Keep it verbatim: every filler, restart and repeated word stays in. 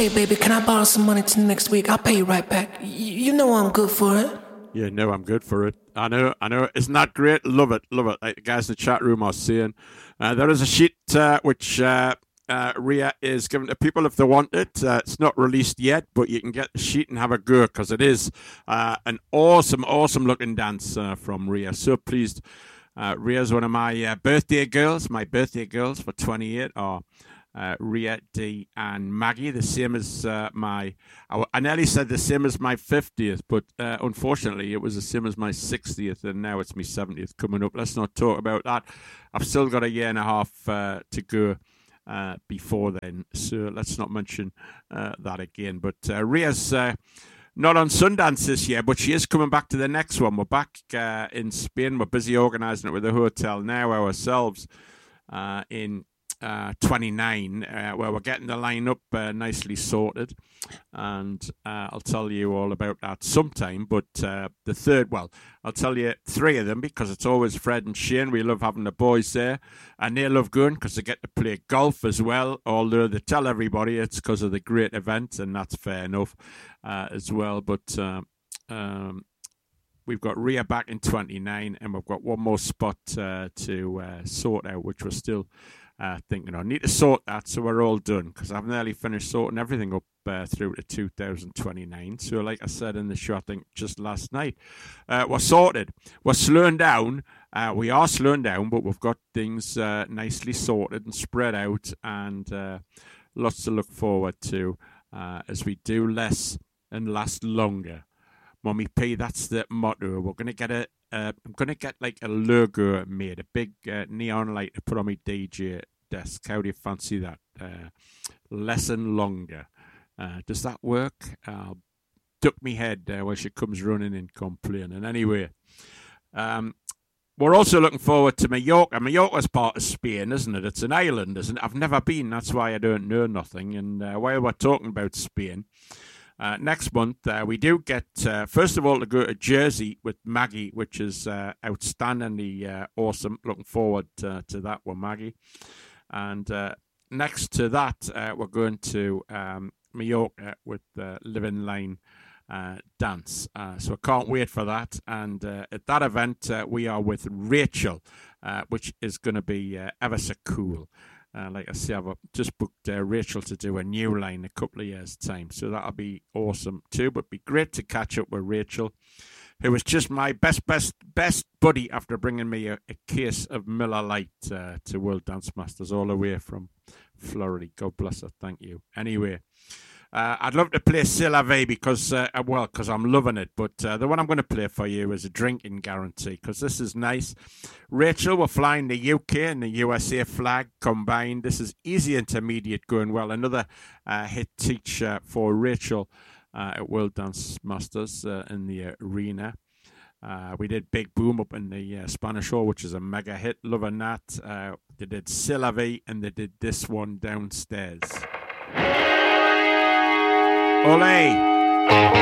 Hey, baby, can I borrow some money till next week? I'll pay you right back. Y- you know I'm good for it. Yeah, no, I'm good for it. I know, I know. Isn't that great? Love it, love it. Like the guys in the chat room are saying, uh, there is a sheet uh, which uh, uh, Ria is giving to people if they want it. Uh, it's not released yet, but you can get the sheet and have a go because it is uh, an awesome, awesome looking dance uh, from Ria. So pleased. Uh, Ria's one of my uh, birthday girls. My birthday girls for twenty-eight are uh, Ria, Dee, and Maggie. The same as uh, my, I, I nearly said the same as my fiftieth, but uh, unfortunately it was the same as my sixtieth, and now it's my seventieth coming up. Let's not talk about that. I've still got a year and a half uh, to go uh, before then, so let's not mention uh, that again. But uh, Ria's uh, not on Sundance this year, but she is coming back to the next one. We're back uh, in Spain. We're busy organising it with the hotel now ourselves uh, in uh, twenty-nine, uh, where we're getting the lineup uh, nicely sorted. And uh, I'll tell you all about that sometime. But uh, the third, well, I'll tell you three of them because it's always Fred and Shane. We love having the boys there. And they love going because they get to play golf as well, although they tell everybody it's because of the great event, and that's fair enough uh, as well. But uh, um, we've got Ria back in twenty-nine, and we've got one more spot uh, to uh, sort out, which we're still uh, thinking on. Need to sort that so we're all done because I've nearly finished sorting everything up uh, through to two thousand twenty-nine. So like I said in the show, I think just last night, uh, we're sorted. We're slowing down. Uh, we are slowing down, but we've got things uh, nicely sorted and spread out, and uh, lots to look forward to uh, as we do less and last longer. Mommy P, that's the motto. We're gonna get a. Uh, I'm gonna get like a logo made, a big uh, neon light to put on my D J desk. How do you fancy that? Uh, less and longer. Uh, does that work? I'll duck me head uh, where she comes running in complaining. Anyway, um, we're also looking forward to Mallorca. Mallorca's part of Spain, isn't it? It's an island, isn't it? I've never been. That's why I don't know nothing. And uh, while we're talking about Spain, uh, next month uh, we do get, uh, first of all, to go to Jersey with Maggie, which is uh, outstandingly uh, awesome. Looking forward uh, to that with Maggie. And uh, next to that, uh, we're going to um, Mallorca with uh, Living Line uh, Dance. Uh, so I can't wait for that. And uh, at that event, uh, we are with Rachel, uh, which is going to be uh, ever so cool. Uh, like I say, I've just booked uh, Rachel to do a new line a couple of years' time. So that'll be awesome too. But it'd be great to catch up with Rachel, who was just my best, best, best buddy after bringing me a, a case of Miller Lite uh, to World Dance Masters all the way from Florida. God bless her. Thank you. Anyway, uh, I'd love to play C'est la vie because, uh, well, because I'm loving it. But uh, the one I'm going to play for you is a drinking guarantee because this is nice. Rachel, we're flying the U K and the U S A flag combined. This is easy intermediate going well. Another uh, hit teacher for Rachel uh, at World Dance Masters uh, in the uh, arena. Uh, we did Big Boom up in the uh, Spanish Hall, which is a mega hit. Loving that. Uh, they did C'est la vie and they did this one downstairs. Ole!